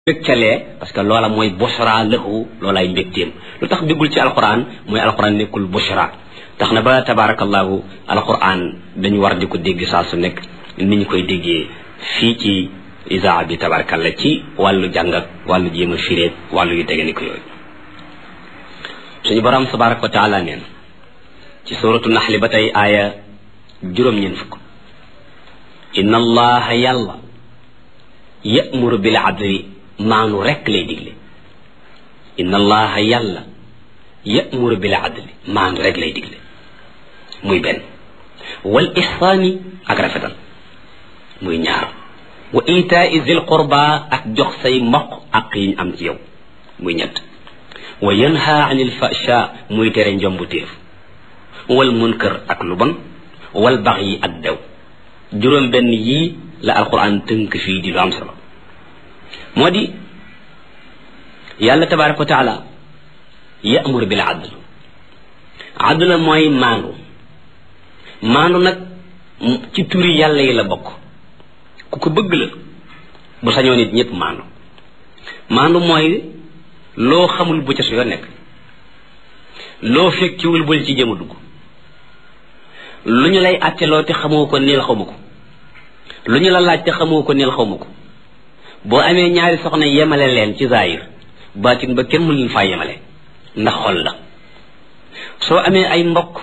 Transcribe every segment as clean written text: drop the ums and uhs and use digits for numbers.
bëkkalee parce que loola mooy bushra lahu loolaay mbégteem lu tax déggul ci alquran mooy alquran nekkul bushra tax na ba tabarakallahu alquran dañu war di ko dégg saa su nekk ni ñu koy déggee fii ci isaa bi tabarakallah ci wàllu jàng ak wàllu jéem a firéet wàllu yu tege ni ko yooyu suñu borom tabaraka wa taala neen ci suratu naxli ba tey aaya juróom-ñeent fukk inna allaha yàlla ya'muru bil adli maanu rekk lay digle inna allaha yàlla ya'muru bil adli maanu rekk lay digle muy benn wal ihsaani ak rafetal muy ñaar wa itaa'i zil qurba ak jox say mbokk ak yiñ am ci yow muy ñett wa yanha anil fahsha muy tere njombuteef wal munkar ak lu bon wal baxyi ak daw juróom benn yii la alquran tënk fii di lu am solo moo di yàlla tabaraka wa taala ya'muru bil adl mooy maandu nag ci turi yàlla yi la bokk ku ko bëgg la bu sañoo nit ñëpp maandu mooy loo xamul bu ca su yoo nekk loo fekkiwul bul ci jëm a dugg lu ñu lay àtteloo te xamoo ko niil xamu ko lu ñu la laaj te xamoo ko niil xamu ko boo amee ñaari soxna yemale leen ci zaahir baatin ba kenn mënu faa yemale ndax xol la soo amee ay mbokk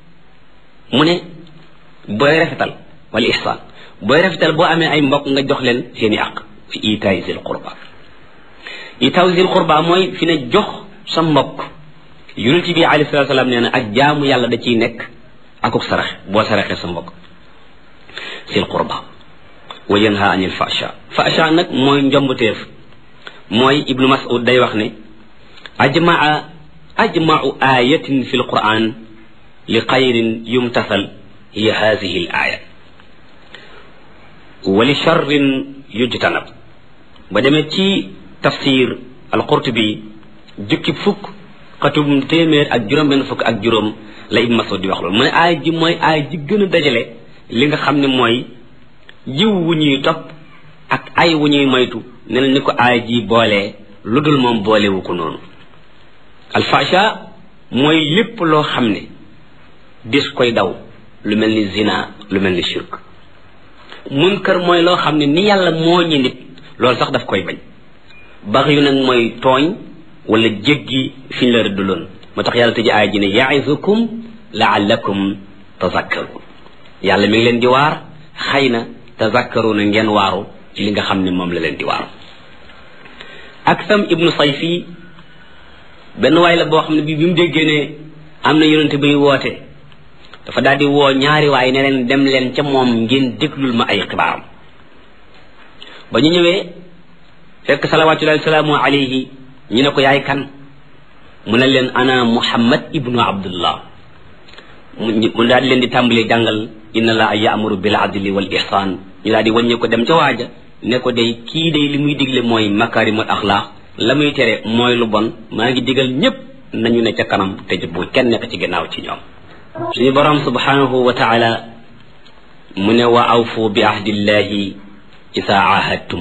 mu ne booy rafetal wala ihsaan booy rafetal boo amee ay mbokk nga jox leen seeni àq fi itaay zil qurba itaay zil qurba mooy fi ne jox sa mbokk yonent bi alayhi salaatu salaam nee na ak jaamu yàlla da ciy nekk akuk sarax boo saraxee sa mbokk zil qurba wa yanha anil fahsha nag mooy njombuteef mooy ibnu mas'ud day wax ne ajma'u ayatin fi alquran li xayrin yumtasal hiya hadhihi al aya wa li sharrin yujtanab ba demee ci tafsir al-Qurtubi jukki fukk xatum téeméer ak juróom benn fukk ak juróom la ibnu mas'ud di wax loolu mooy aaya ji mooy aaya ji gën a dajale li nga xam ne mooy jiw wu ñuy topp ak ay wu ñuy moytu ne na ni ko aay ji boolee lu dul moom boolewu ko noonu alfasha mooy lépp loo xam ne dis koy daw lu mel ni zina lu mel ni shirk munkar mooy loo xam ne ni yàlla moo ñi nit loolu sax daf koy bañ bax yu nag mooy tooñ wala jéggi fi ñu la rëdduloon moo tax yàlla tëji aay ji ne ya'izukum la'allakum tazakkarun yàlla mi ngi leen di waar xëy na tazakkaruna ngeen waaru ci li nga xam ne moom la leen di waaru Aksam ibnu Sayfi benn waay la boo xam ne bi mu déggee ne am na yonente bay woote dafa daal di woo ñaari waay ne leen dem leen ca moom ngeen déglul ma ay xibaaram ba ñu ñëwee fekk salawaatullahi salaamu alayhi ñu ne ko yaay kan mu ne leen ana Muhammad ibnu Abdullah mu daal di leen di tàmbalee jàngal inna laa ya'muru bil adli wal ihsan ñu daal di wàññee ko dem ca waaja ne ko day kii day li muy digle mooy makarimul axlaaq la muy tere mooy lu bon maa ngi digal ñépp nañu ne ca kanam te bu kenn nekk ci gannaaw ci ñoom suñu borom subhanahu wa taala mu ne wa awfu bi ahdillahi isa ahadtum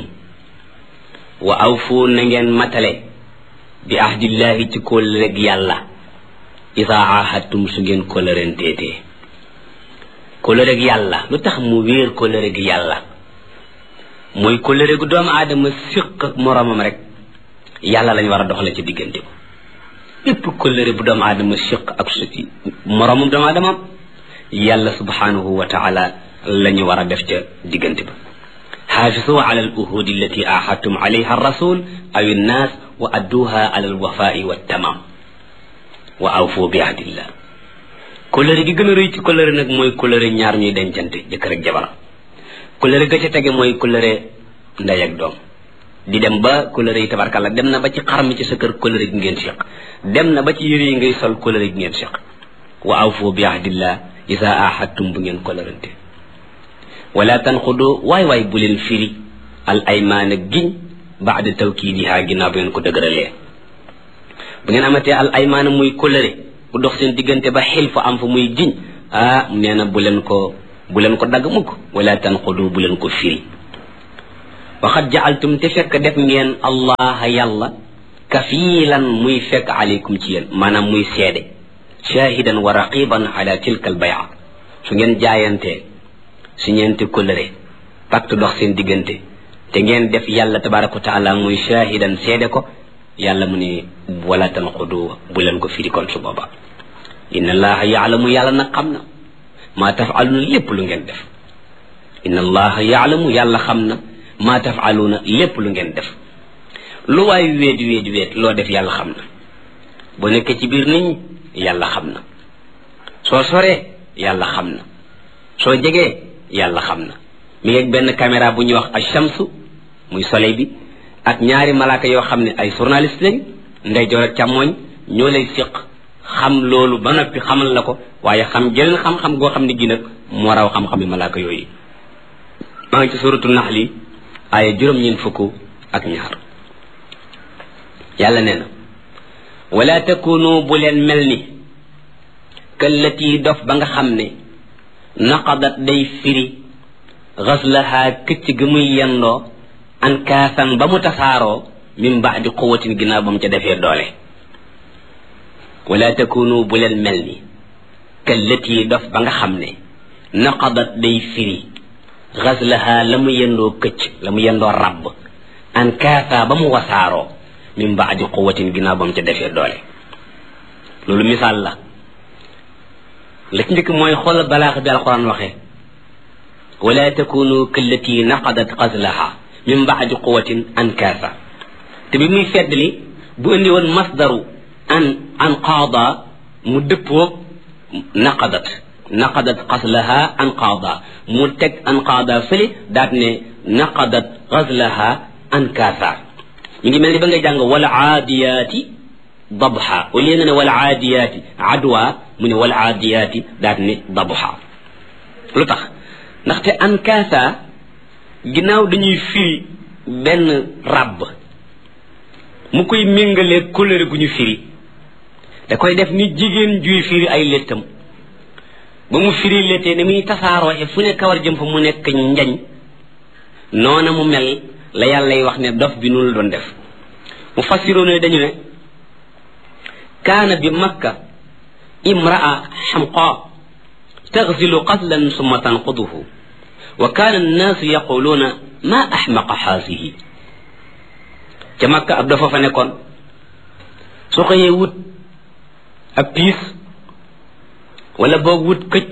wa awfu na ngeen matale bi ahdillahi ci kóllëreg yàlla isa ahadtum su ngeen kóllërenteetee kóllëre gi yàlla lu tax mu wéer kóllëre gi yàlla mooy kóllëre gu doomu aadama siq ak moroomam rek yàlla lañ war a doxale ci diggante ko bépp kóllëre bu doomu aadama siq ak moroomam doomu aadama yàlla subhanahu wa taala la ñu war a def ca diggante ba xaafisu ala al uhudi allati ahadtum alayha ar rasul aw an-nas wa adduha ala al wafai wa tamam wa awfu bi ahdillah kóllëre gi gën a rëy ci kóllëre nag mooy kóllëre ñaar ñuy dencante jëkkër ak jabar kóllëre ga ca tege mooy kóllëre ndey ak doom di dem ba kóllëre yi tabarkalla dem na ba ci xar mi ci sa kër kóllëre gi ngeen seq dem na ba ci yére yi ngay sol kóllëre gi ngeen seq wa awfu bi ahdillah isa ahadtum bu ngeen kóllërante wala tanqudu waay bu leen firi al aymaana giñ baada tawkiidiha ginnaaw bu ngeen ko dëgëralee bu ngeen amatee al aymaana muy kóllëre bu dox seen diggante ba xil fa am fa muy giñ nee na bu leen ko dagg mukk wala tanqudu bu leen ko firi waxat jaaltum te fekk def ngeen allah yàlla kafiilan muy fekk aleykum ci yéen maanaam muy seede shahidan wa raqiban ala tilka albaya su ngeen jaayantee su ñeenti kóllëre pacte dox seen diggante te ngeen def yàlla tabaraka wa taala muy shahidan seede ko yàlla mu ne wala tanqudu bu leen ko firi kon su booba inna allaha yaalamu yàlla nag xam na maa tafaluna lépp lu ngeen def inna allaha yaalamu yàlla xam na maa tafaluna lépp lu ngeen def lu waay weet loo def yàlla xam na boo nekkee ci biir nit ñi yàlla xam na soo soree yàlla xam na soo jegee yàlla xam na mi ngi benn caméra bu ñuy wax ash-shamsu muy soleil bi ak ñaari malaaka yoo xam ne ay journaliste lañ ndeyjoor ak càmmooñ ñoo lay siq xam loolu ba noppi xamal la ko waaye xam jëleen xam-xam goo xam ne gi nag moo raw xam-xam yi malaaka yooyu maa ngi ci suratu naxli aaya juróom-ñeent yàlla nee na wala takunu bu leen mel ni kallati dof ba nga xam ne naqadat day firi xaslaha këcc gi muy yendoo an kaasan ba mu tasaaroo min baadi quwatin ginnaaw ba mu ca defee doole wala takunu bu leen mel ni kallati dof ba nga xam ne naqadat day firi xaslaha la mu yendoo këcc la mu yendoo rabb an kaasa ba mu wasaaroo min baadi quwatin ginnaaw ba mu ca defee doole loolu misaal la ci njëkk mooy xoolal balaax bi alquran waxee wala takunu kallati naqadat xaslaha min baadi quwatin ankaasa te bi muy feddli bu indi woon masdaru an qaada mu dëppoo naqadat xaslaha an qaada mu teg an qaada fële daat ne naqadat xaslaha ankaasa ñu ngi mel ni ba ngay jàng wala aadiyaati dabha au lieu nga ne wala aadiyaati adwa mu ne wala aadiyaati daat ne dabha lu tax ndaxte ankaasa ginnaaw dañuy firi benn ràbb mu koy méngalee couleur gu ñu firi da koy def ni jigéen juy firi ay léttam ba mu firi léttee ni muy tasaaroo e fu ne kawar jëm fa mu nekk njañ noona mu mel la yàllay wax ne dof bi nunu doon def mu fassiroon dañu ne kaana bi makka imraa xamqa taxzilu qatlan summa tanquduhu wa kaana annaasu yaquluuna ma axmaqa xaasihi ca makka ab dafa fa nekkoon su xëyee wut ab piis wala boog wut këcc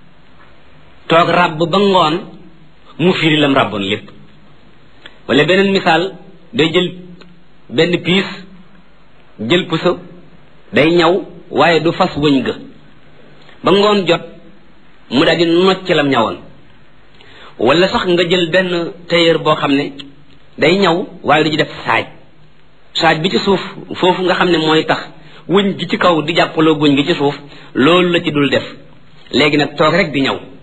toog ràbb ba ngoon mu firi lam ràbboon lépp wala beneen misaal day jël benn piis jël puso day ñaw waaye du fas wëñ ga ba ngoon jot mu daal di nocc lam ñawoon wala sax nga jël benn tailleur boo xam ne day ñaw waaye du ci def saaj bi ci suuf foofu nga xam ne mooy tax wëñ gi ci kaw di jàppaloo wëñ gi ci suuf loolu la ci dul def léegi nag toog rek di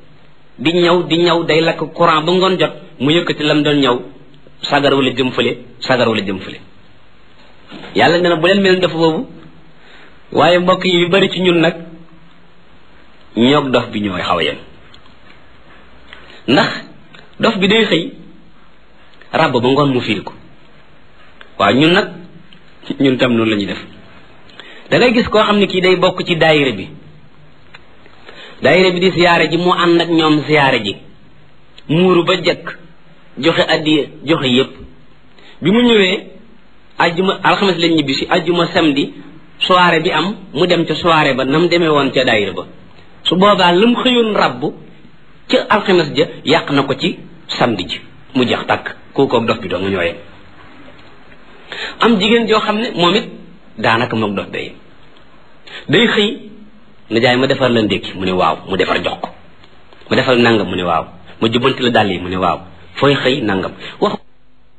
ñaw day lakk courant ba ngoon jot mu yëkkati lam doon ñaw sagar wala jëm fële yàlla nee na bu leen mel dafa boobu waaye mbokk yi yu bari ci ñun nag ñoog dof bi ñooy xaw a yem ndax dof bi day xëy ràbb ba ngoon mu firi ko waaw ñun tam noonu la ñuy def da ngay gis koo xam ne kii day bokk ci daayira bi di siyaare ji mu ànd ak ñoom siyaare ji muuru ba jëkk joxe addiya joxe yépp bi mu ñëwee ajjuma alxames lañ ñibbi si ajjuma samedi soirée bi am mu dem ca soirée ba nam demee woon ca daayira ba su boobaa la mu xëyoon ràbb ca alxames ja yàq na ko ci samedi ji mu jeex tàkk kookoog dof bi doo nga ñooyee am jigéen joo xam ne moom it daanaka moog dof day xëy na jaay ma defar la ndékki mu ne waaw mu defar jox ko ma defal nangam mu ne waaw ma jubbanti la dàll yi mu ne waaw fooy xëy nangam wax